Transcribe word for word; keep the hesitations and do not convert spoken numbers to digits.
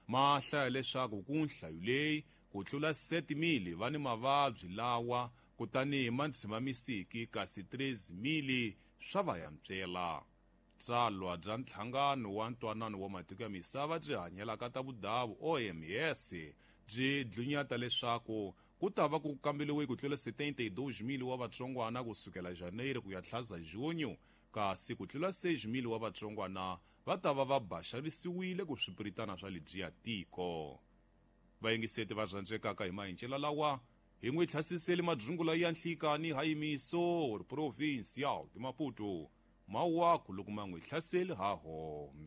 ma hlaya leswaku ku nhlayo leyi ku tlula sete mili va ni mavabyi lawa kutani mandzimamisiki kasi treze mili swa va yantswela. Tsalwa bya ntlhangano wa ntwanano wa matiko ya misava byi hanyelaka ta vudavu O M S byi dlunyata leswaku ku ta va ku kambeliwe ku tlula setenta e dois mili wa vatsongwana kusukela Janeiro ku ya tlhaza Junho, kasi ku tlula seis mili wa vatsongwana va ta va va baxavisiwile ku swipiritana swa lebyiya tiko. Vayingiseti va rhandzekaka hi mahincela lawa hi n'wi thlasiseli madzungula ya nhlikani hayimiso provincial di Maputo mawa ku loko ma n'wi hlaseli ha hombe.